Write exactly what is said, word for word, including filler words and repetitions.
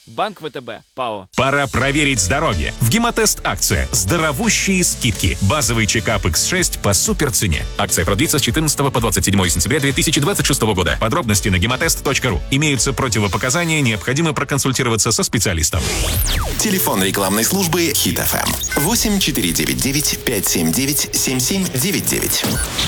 Банк ВТБ, ПАО. Пора проверить здоровье. В Гемотест акция. Здоровущие скидки. Базовый чекап икс шесть по суперцене. Акция продлится с четырнадцатого по двадцать седьмое сентября две тысячи двадцать шестого года. Подробности на гемотест точка ру. Имеются противопоказания, необходимо проконсультироваться со специалистом. Телефон рекламной службы Хит эф эм восемь четыре девять девять пять семь девять семь семь девять девять.